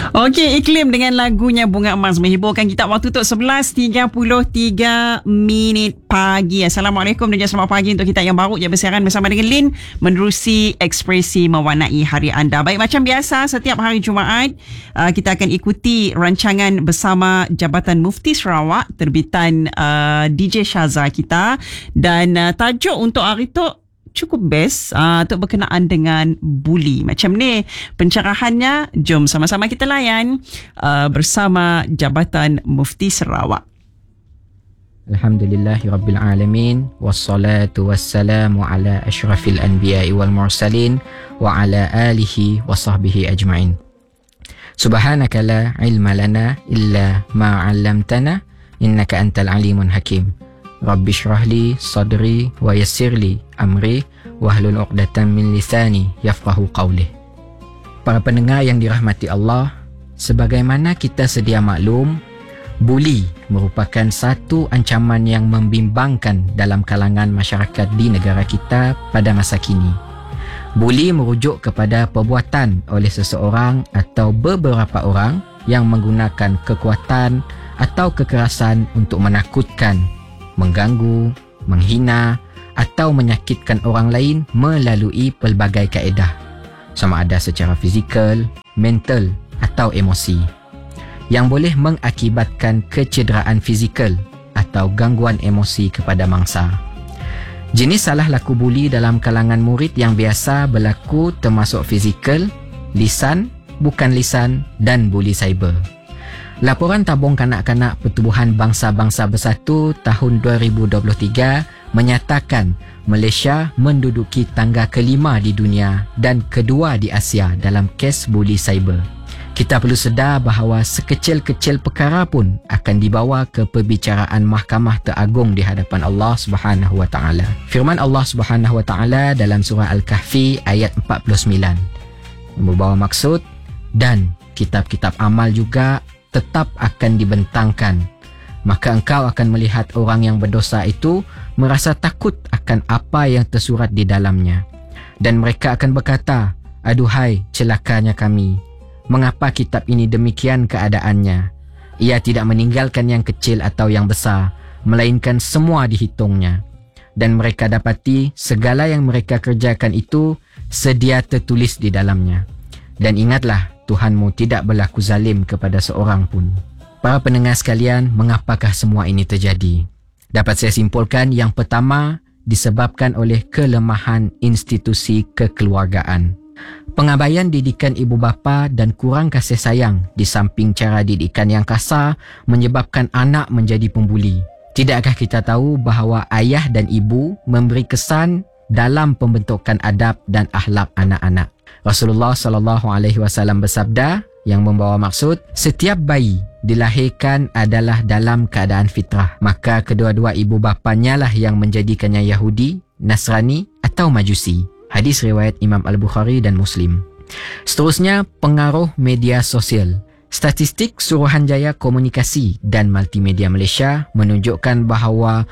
Okey, Iklim dengan lagunya Bunga Emas menghiburkan kita waktu untuk 11.33 pagi. Assalamualaikum dan selamat pagi untuk kita yang baru je bersiaran bersama dengan Lin menerusi ekspresi mewarnai hari anda. Baik, macam biasa setiap hari Jumaat kita akan ikuti rancangan bersama Jabatan Mufti Sarawak terbitan DJ Syaza kita, dan tajuk untuk hari tu cukup best untuk berkenaan dengan buli. Macam ni pencerahannya, jom sama-sama kita layan bersama Jabatan Mufti Sarawak. Alhamdulillahirabbil alamin, wassalatu wassalamu ala asyrafil anbiya'i wal mursalin wa ala alihi wa sahbihi ajma'in. Subhanaka la ilma lana illa ma 'allamtana innaka antal alimun hakim. Rabbi syrahli sadri wa yassirli amri wahlul 'uqdatam min lisani yafqahu qawli. Para pendengar yang dirahmati Allah, sebagaimana kita sedia maklum, buli merupakan satu ancaman yang membimbangkan dalam kalangan masyarakat di negara kita pada masa kini. Buli merujuk kepada perbuatan oleh seseorang atau beberapa orang yang menggunakan kekuatan atau kekerasan untuk menakutkan, mengganggu, menghina atau menyakitkan orang lain melalui pelbagai kaedah, sama ada secara fizikal, mental atau emosi, yang boleh mengakibatkan kecederaan fizikal atau gangguan emosi kepada mangsa. Jenis salah laku buli dalam kalangan murid yang biasa berlaku termasuk fizikal, lisan, bukan lisan dan buli cyber. Laporan tabung kanak-kanak Pertubuhan Bangsa-Bangsa Bersatu tahun 2023 menyatakan Malaysia menduduki tangga kelima di dunia dan kedua di Asia dalam kes buli cyber. Kita perlu sedar bahawa sekecil-kecil perkara pun akan dibawa ke perbicaraan Mahkamah Teragung di hadapan Allah Subhanahu Wa Taala. Firman Allah Subhanahu Wa Taala dalam surah Al-Kahfi ayat 49 membawa maksud, dan kitab-kitab amal juga tetap akan dibentangkan, maka engkau akan melihat orang yang berdosa itu merasa takut akan apa yang tersurat di dalamnya, dan mereka akan berkata, aduhai celakanya kami, mengapa kitab ini demikian keadaannya? Ia tidak meninggalkan yang kecil atau yang besar, melainkan semua dihitungnya. Dan mereka dapati segala yang mereka kerjakan itu sedia tertulis di dalamnya. Dan ingatlah, Tuhanmu tidak berlaku zalim kepada seorang pun. Para pendengar sekalian, mengapakah semua ini terjadi? Dapat saya simpulkan, yang pertama disebabkan oleh kelemahan institusi kekeluargaan. Pengabaian didikan ibu bapa dan kurang kasih sayang di samping cara didikan yang kasar menyebabkan anak menjadi pembuli. Tidakkah kita tahu bahawa ayah dan ibu memberi kesan dalam pembentukan adab dan akhlak anak-anak? Rasulullah SAW bersabda yang membawa maksud, setiap bayi dilahirkan adalah dalam keadaan fitrah, maka kedua-dua ibu bapanya lah yang menjadikannya Yahudi, Nasrani atau Majusi. Hadis riwayat Imam Al-Bukhari dan Muslim. Seterusnya, pengaruh media sosial. Statistik Suruhanjaya Komunikasi dan Multimedia Malaysia menunjukkan bahawa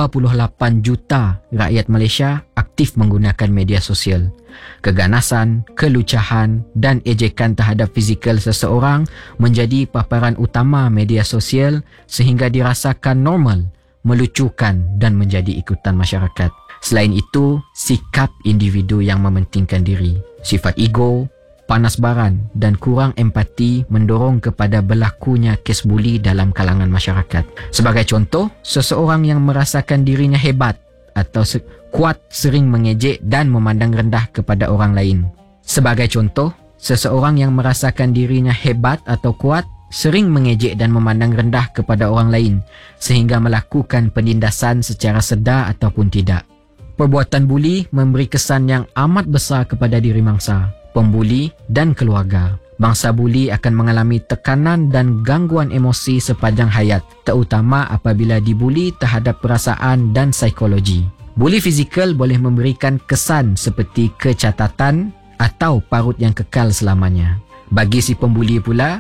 28 juta rakyat Malaysia aktif menggunakan media sosial. Keganasan, kelucahan dan ejekan terhadap fizikal seseorang menjadi paparan utama media sosial sehingga dirasakan normal, melucukan dan menjadi ikutan masyarakat. Selain itu, sikap individu yang mementingkan diri, sifat ego, panas baran dan kurang empati mendorong kepada berlakunya kes buli dalam kalangan masyarakat. Sebagai contoh, seseorang yang merasakan dirinya hebat atau kuat sering mengejek dan memandang rendah kepada orang lain. Sebagai contoh, seseorang yang merasakan dirinya hebat atau kuat sering mengejek dan memandang rendah kepada orang lain sehingga melakukan penindasan secara sedar ataupun tidak. Perbuatan buli memberi kesan yang amat besar kepada diri mangsa, pembuli dan keluarga. Mangsa buli akan mengalami tekanan dan gangguan emosi sepanjang hayat, terutama apabila dibuli terhadap perasaan dan psikologi. Buli fizikal boleh memberikan kesan seperti kecacatan atau parut yang kekal selamanya. Bagi si pembuli pula,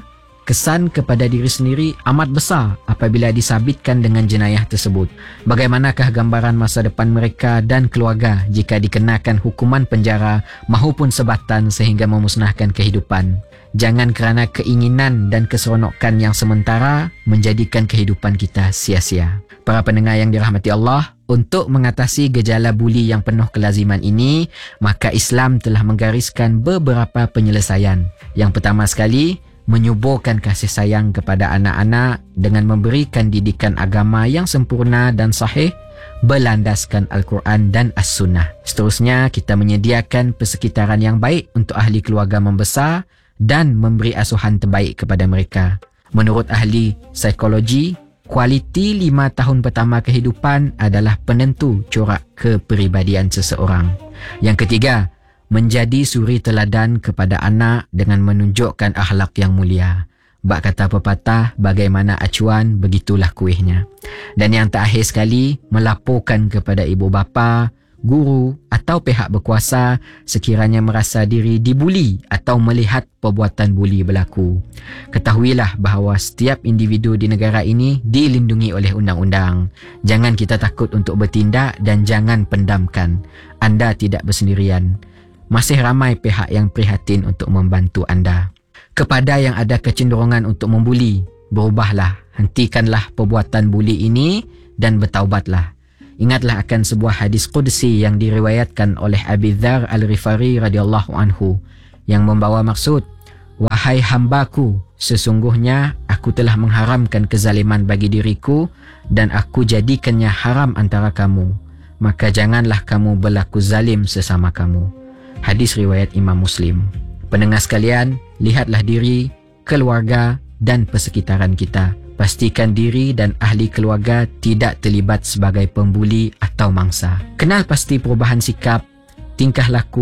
kesan kepada diri sendiri amat besar apabila disabitkan dengan jenayah tersebut. Bagaimanakah gambaran masa depan mereka dan keluarga jika dikenakan hukuman penjara mahupun sebatan sehingga memusnahkan kehidupan? Jangan kerana keinginan dan keseronokan yang sementara menjadikan kehidupan kita sia-sia. Para pendengar yang dirahmati Allah, untuk mengatasi gejala buli yang penuh kelaziman ini, maka Islam telah menggariskan beberapa penyelesaian. Yang pertama sekali, menyuburkan kasih sayang kepada anak-anak dengan memberikan didikan agama yang sempurna dan sahih berlandaskan Al-Quran dan As-Sunnah. Seterusnya, kita menyediakan persekitaran yang baik untuk ahli keluarga membesar dan memberi asuhan terbaik kepada mereka. Menurut ahli psikologi, kualiti 5 tahun pertama kehidupan adalah penentu corak kepribadian seseorang. Yang ketiga, menjadi suri teladan kepada anak dengan menunjukkan akhlak yang mulia. Bak kata pepatah, bagaimana acuan, begitulah kuihnya. Dan yang terakhir sekali, melaporkan kepada ibu bapa, guru atau pihak berkuasa sekiranya merasa diri dibuli atau melihat perbuatan buli berlaku. Ketahuilah bahawa setiap individu di negara ini dilindungi oleh undang-undang. Jangan kita takut untuk bertindak dan jangan pendamkan. Anda tidak bersendirian. Masih ramai pihak yang prihatin untuk membantu anda. Kepada yang ada kecenderungan untuk membuli, berubahlah, hentikanlah perbuatan buli ini dan bertaubatlah. Ingatlah akan sebuah hadis qudsi yang diriwayatkan oleh Abi Dzar Al-Ghifari radhiyallahu anhu yang membawa maksud, wahai hambaku, sesungguhnya aku telah mengharamkan kezaliman bagi diriku dan aku jadikannya haram antara kamu. Maka janganlah kamu berlaku zalim sesama kamu. Hadis riwayat Imam Muslim. Pendengar sekalian, lihatlah diri, keluarga dan persekitaran kita. Pastikan diri dan ahli keluarga tidak terlibat sebagai pembuli atau mangsa. Kenal pasti perubahan sikap, tingkah laku